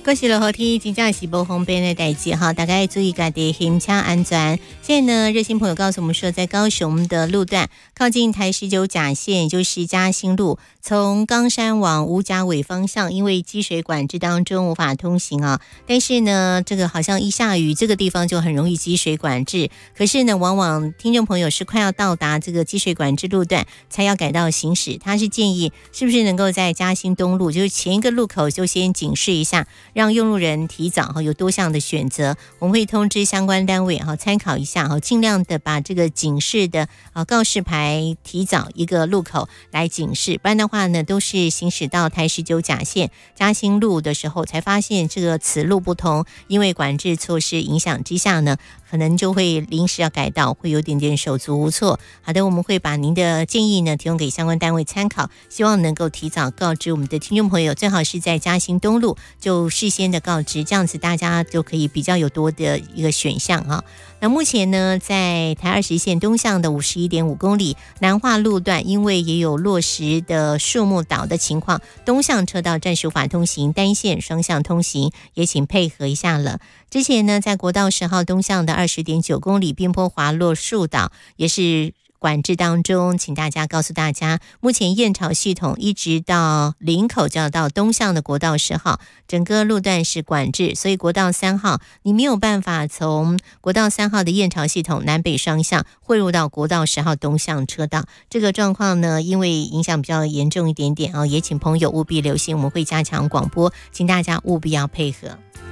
恭喜落雨天，真正是不方便的代志哈，大家要注意家己行车安全。现在呢，热心朋友告诉我们说，在高雄的路段靠近台19甲线，也就是嘉兴路，从冈山往五甲尾方向，因为积水管制当中无法通行啊。但是呢，这个好像一下雨，这个地方就很容易积水管制。可是呢，往往听众朋友是快要到达这个积水管制路段才要改道行驶，他是建议是不是能够在嘉兴东路，就是前一个路口就先警示一下。让用路人提早有多项的选择，我们会通知相关单位参考一下，尽量的把这个警示的告示牌提早一个路口来警示，不然的话呢，都是行驶到台19甲线嘉兴路的时候才发现这个此路不通，因为管制措施影响之下呢，可能就会临时要改道，会有点点手足无措。好的，我们会把您的建议呢提供给相关单位参考，希望能够提早告知我们的听众朋友，最好是在嘉兴东路就事先的告知，这样子大家就可以比较有多的一个选项哈。那目前呢，在台20线东向的51.5公里南化路段，因为也有落石的树木倒的情况，东向车道暂时无法通行，单线双向通行，也请配合一下了。之前呢，在国道10号东向的20.9公里边坡滑落树倒，也是管制当中，请大家告诉大家，目前燕巢系统一直到林口就要到东向的国道10号，整个路段是管制，所以国道3号你没有办法从国道3号的燕巢系统南北双向汇入到国道10号东向车道。这个状况呢，因为影响比较严重一点点也请朋友务必留心，我们会加强广播，请大家务必要配合。